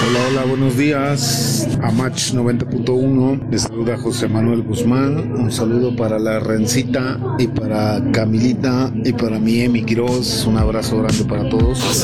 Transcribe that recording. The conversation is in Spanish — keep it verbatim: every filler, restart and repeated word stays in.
Hola, hola, buenos días. A Match noventa punto uno. Les saluda José Manuel Guzmán. Un saludo para la Rencita y para Camilita y para mi Emi Quiroz. Un abrazo grande para todos.